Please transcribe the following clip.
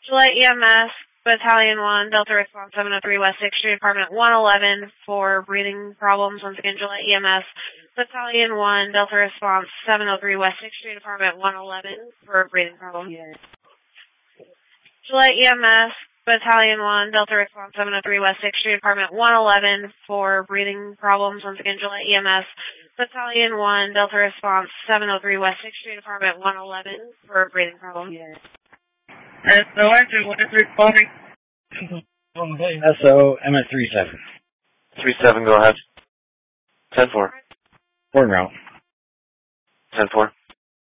Gillette EMS, Battalion 1, Delta Response 703 West 6th Street, Apartment 111 for breathing problems. Once again, Gillette EMS, Battalion 1, Delta Response 703 West 6th Street, Apartment 111 for breathing problems. Gillette EMS, Battalion 1, Delta Response 703 West 6th Street, Apartment 111 for breathing problems. Once again, Gillette EMS, Battalion 1, Delta Response 703 West 6th Street, Apartment 111 for breathing problems. SO active, what is responding? SO MS37. 37, go ahead. 10-4. Board route. 10-4.